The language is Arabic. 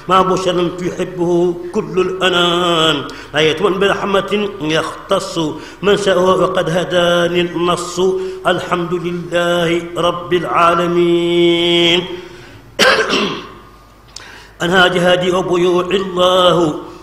ما بشر يحبه كل الأنام. آية برحمة يختص من شاء وقد هداني النص. الحمد لله رب العالمين. أنهى جهادي وبيوع الله